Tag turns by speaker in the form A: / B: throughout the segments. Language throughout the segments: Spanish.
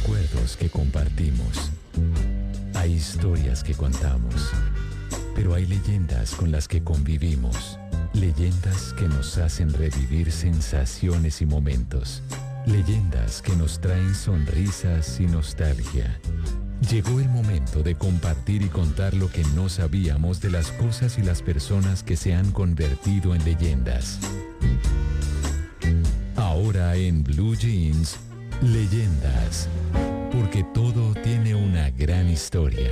A: recuerdos que compartimos. Hay historias que contamos. Pero hay leyendas con las que convivimos. Leyendas que nos hacen revivir sensaciones y momentos. Leyendas que nos traen sonrisas y nostalgia. Llegó el momento de compartir y contar lo que no sabíamos de las cosas y las personas que se han convertido en leyendas. Ahora en Blue Jeans, Leyendas. Porque todo tiene una gran historia.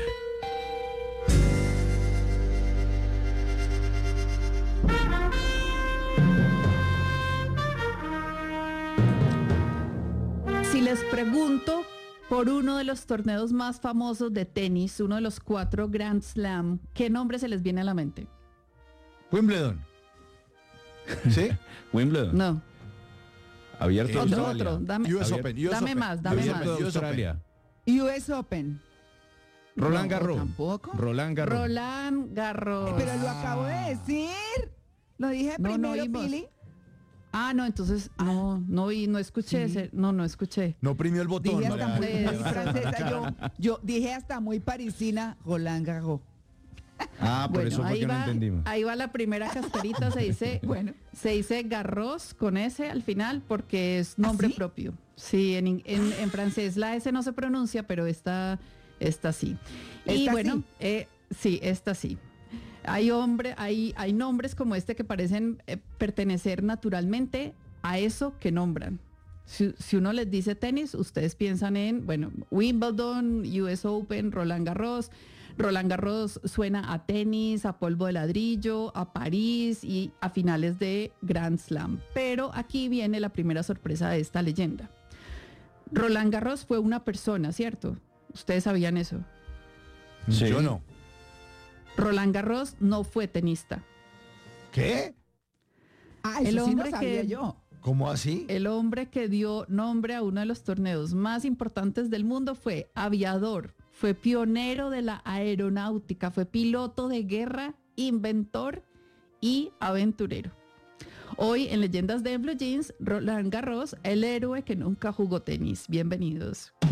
B: Si les pregunto por uno de los torneos más famosos de tenis, uno de los 4 Grand Slam, ¿qué nombre se les viene a la mente?
C: Wimbledon. ¿Sí?
D: Wimbledon.
B: No.
D: Abierto de
B: Otro,
D: Australia.
B: dame,
C: US Open. US
B: dame
C: Open.
B: más, dame
D: Abierto
B: más.
D: de Australia.
E: US Open.
D: Roland
B: No,
D: Garros.
E: ¿Tampoco?
D: Roland Garros.
B: Roland Garros.
E: Pero lo acabo de decir. Lo dije
B: No, no
E: primero,
B: oímos.
E: Pili.
B: Ah, no, entonces, no vi, no escuché
E: Sí.
B: ese, no escuché.
C: No oprimió el botón.
E: Dije
C: María
E: hasta muy,
C: Ángela.
E: muy francesa. Yo dije hasta muy parisina, Roland Garros.
D: Ah, por
B: Bueno,
D: eso fue que no entendimos.
B: ahí va la primera cascarita, se dice, se dice Garros con S al final porque es nombre
E: ¿sí?
B: propio. Sí, en francés la S no se pronuncia, pero esta sí. Y
E: ¿Esta
B: bueno,
E: sí?
B: sí, esta sí. Hay nombres como este que parecen pertenecer naturalmente a eso que nombran. Si uno les dice tenis, ustedes piensan en, bueno, Wimbledon, US Open, Roland Garros. Roland Garros suena a tenis, a polvo de ladrillo, a París y a finales de Grand Slam. Pero aquí viene la primera sorpresa de esta leyenda. Roland Garros fue una persona, ¿cierto? ¿Ustedes sabían eso?
D: Sí.
C: Yo no.
B: Roland Garros no fue tenista.
C: ¿Qué?
E: Ah,
B: El
E: eso sí
B: hombre
E: lo sabía
B: que-
E: yo.
C: ¿Cómo así?
B: El hombre que dio nombre a uno de los torneos más importantes del mundo fue aviador, fue pionero de la aeronáutica, fue piloto de guerra, inventor y aventurero. Hoy en Leyendas de Blue Jeans, Roland Garros, el héroe que nunca jugó tenis. Bienvenidos.